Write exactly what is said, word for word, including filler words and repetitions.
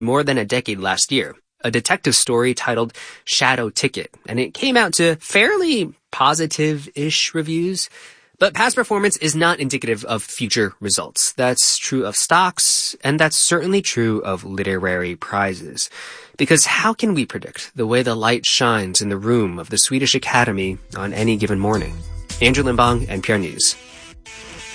more than a decade last year, a detective story titled Shadow Ticket, and it came out to fairly positive-ish reviews. But past performance is not indicative of future results. That's true of stocks, and that's certainly true of literary prizes. Because how can we predict the way the light shines in the room of the Swedish Academy on any given morning? Andrew Limbong, N P R News.